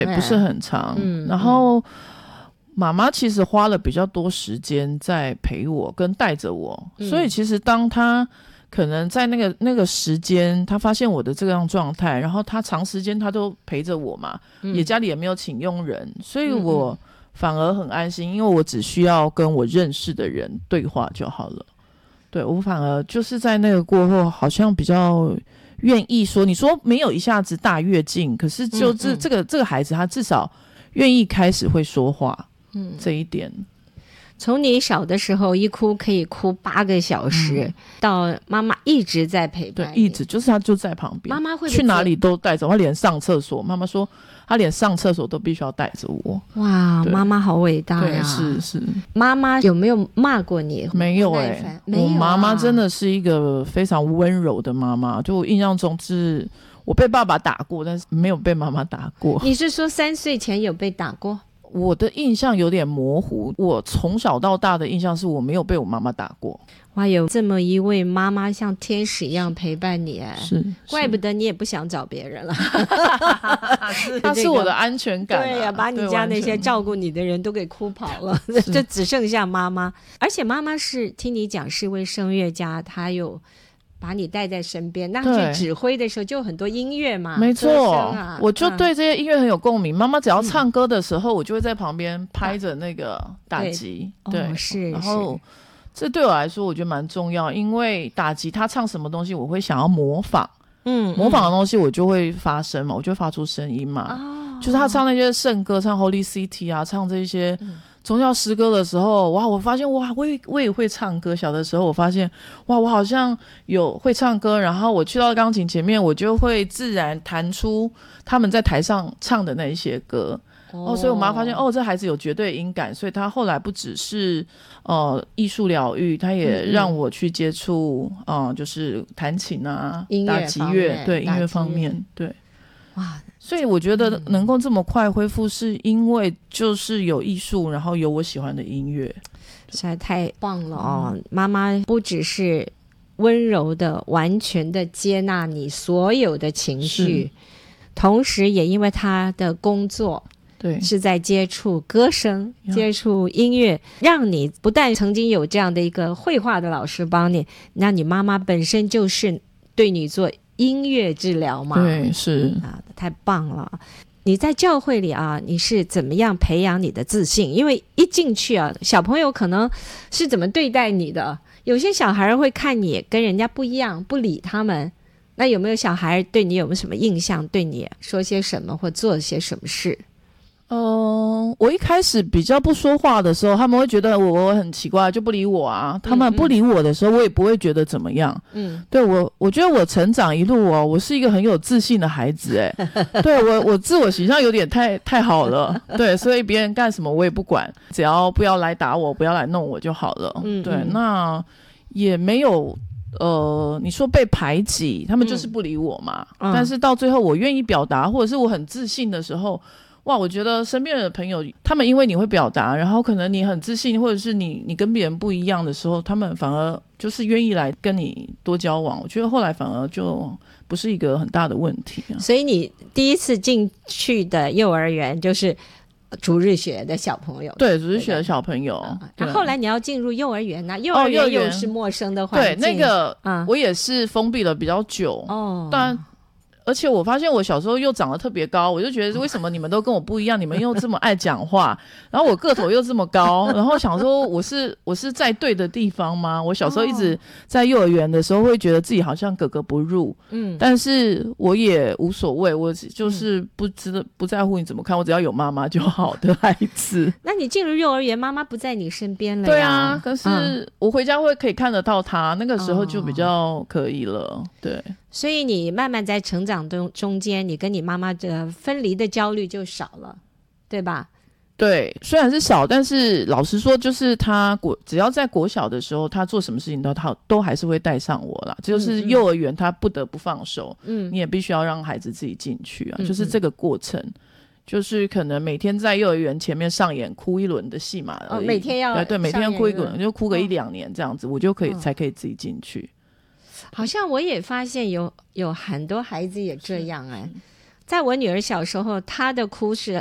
不是很长。然后妈妈其实花了比较多时间在陪我跟带着我，所以其实当她可能在那个时间她发现我的这样状态，然后她长时间她都陪着我嘛，也家里也没有请佣人，所以我反而很安心，因为我只需要跟我认识的人对话就好了。对，我反而就是在那个过后好像比较愿意说，你说没有一下子大跃进，可是就这个孩子他至少愿意开始会说话，这一点。 从你小的时候一哭可以哭8个小时，到妈妈一直在陪伴你， 对，一直就是他就在旁边， 妈妈会去哪里都带着我，他连上厕所，妈妈说他连上厕所都必须要带着我。 哇，妈妈好伟大呀！ 对，是。 妈妈有没有骂过你？ 没有我妈妈真的是一个非常温柔的妈妈，就我印象中是我被爸爸打过，但是没有被妈妈打过。 你是说3岁前有被打过？ 我的印象有点模糊，我从小到大的印象是我没有被我妈妈打过。 哇，有这么一位妈妈像天使一样陪伴你， 是怪不得你也不想找别人了。 她是我的安全感， 对呀，把你家那些照顾你的人都给哭跑了，就只剩下妈妈。而且妈妈是听你讲是位声乐家，她有把你带在身边，那去指挥的时候就有很多音乐嘛。 没错，我就对这些音乐很有共鸣。妈妈只要唱歌的时候，我就会在旁边拍着那个打击。对， 是。 然后这对我来说我觉得蛮重要，因为打击他唱什么东西我会想要模仿，模仿的东西我就会发声嘛，我就会发出声音嘛。就是他唱那些圣歌，唱 Holy City 啊，唱这些宗教诗歌的时候，哇，我发现哇，我也会唱歌。小的时候我发现哇，我好像有会唱歌，然后我去到钢琴前面，我就会自然弹出他们在台上唱的那一些歌。所以我妈发现这孩子有绝对音感，所以他后来不只是艺术疗愈，他也让我去接触就是弹琴啊，打击乐，对，音乐方面，对。哇，所以我觉得能够这么快恢复，是因为就是有艺术，然后有我喜欢的音乐， 实在太棒了妈妈不只是温柔的完全的接纳你所有的情绪，同时也因为她的工作对是在接触歌声，接触音乐，让你不但曾经有这样的一个绘画的老师帮你，那你妈妈本身就是对你做音乐治疗嘛。 对，是太棒了。你在教会里你是怎么样培养你的自信？因为一进去小朋友可能是怎么对待你的，有些小孩会看你跟人家不一样，不理他们。那有没有小孩对你有没有什么印象，对你说些什么或做些什么事？ 我一开始比较不说话的时候，他们会觉得我很奇怪，就不理我啊。他们不理我的时候，我也不会觉得怎么样。对，我觉得我成长一路我是一个很有自信的孩子对，我自我形象有点太好了。对，所以别人干什么我也不管，只要不要来打我，不要来弄我就好了。对，那也没有你说被排挤，他们就是不理我嘛。但是到最后我愿意表达，或者是我很自信的时候，哇，我觉得身边的朋友他们因为你会表达，然后可能你很自信，或者是你跟别人不一样的时候，他们反而就是愿意来跟你多交往。我觉得后来反而就不是一个很大的问题所以你第一次进去的幼儿园就是主日学的小朋友？ 对，主日学的小朋友。 后来你要进入幼儿园幼儿园又是陌生的环境。 对，那个我也是封闭了比较久但而且我发现我小时候又长得特别高，我就觉得为什么你们都跟我不一样，你们又这么爱讲话，然后我个头又这么高，然后想说我是在对的地方吗？我小时候一直在幼儿园的时候会觉得自己好像格格不入，但是我也无所谓，我就是不在乎你怎么看，我只要有妈妈就好的孩子。 那你进入幼儿园，妈妈不在你身边了呀？ 对啊，可是我回家可以看得到她，那个时候就比较可以了。对， 所以你慢慢在成长中间，你跟你妈妈的分离的焦虑就少了，对吧？ 对，虽然是少，但是老实说，就是他只要在国小的时候，他做什么事情都还是会带上我啦。就是幼儿园他不得不放手，你也必须要让孩子自己进去啊。就是这个过程，就是可能每天在幼儿园前面上演哭一轮的戏码而已。 每天要对，每天哭一轮，就哭个1-2年这样子，我就才可以自己进去。 好像我也发现有很多孩子也这样在我女儿小时候，她的哭是